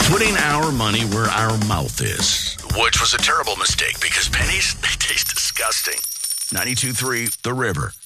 Putting our money where our mouth is, which was a terrible mistake because pennies, they taste disgusting. 92.3 The River.